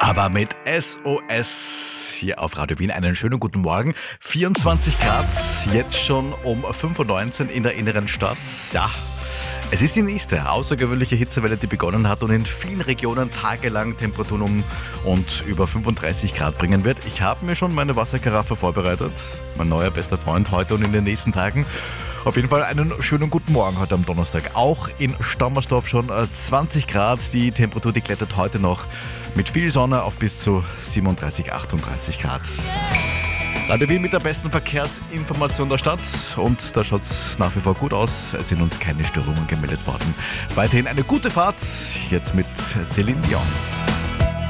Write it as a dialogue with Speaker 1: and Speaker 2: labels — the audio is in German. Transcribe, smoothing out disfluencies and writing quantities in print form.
Speaker 1: Aber mit SOS hier auf Radio Wien einen schönen guten Morgen. 24 Grad, jetzt schon um 5.19 Uhr in der inneren Stadt. Ja, es ist die nächste außergewöhnliche Hitzewelle, die begonnen hat und in vielen Regionen tagelang Temperaturen und über 35 Grad bringen wird. Ich habe mir schon meine Wasserkaraffe vorbereitet. Mein neuer bester Freund heute und in den nächsten Tagen. Auf jeden Fall einen schönen guten Morgen heute am Donnerstag. Auch in Stammersdorf schon 20 Grad. Die Temperatur, die klettert heute noch mit viel Sonne auf bis zu 37, 38 Grad. Radio Wien mit der besten Verkehrsinformation der Stadt und da schaut es nach wie vor gut aus. Es sind uns keine Störungen gemeldet worden. Weiterhin eine gute Fahrt, jetzt mit Celine Dion.